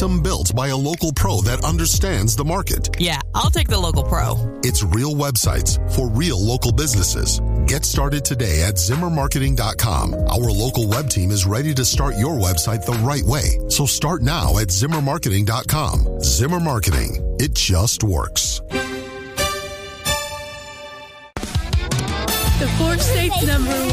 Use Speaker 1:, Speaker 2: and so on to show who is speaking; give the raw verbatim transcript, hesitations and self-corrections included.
Speaker 1: custom built by a local pro that understands the market.
Speaker 2: Yeah, I'll take the local pro.
Speaker 1: It's real websites for real local businesses. Get started today at Zimmer Marketing dot com. Our local web team is ready to start your website the right way. So start now at Zimmer Marketing dot com. Zimmer Marketing. It just works.
Speaker 3: The four states number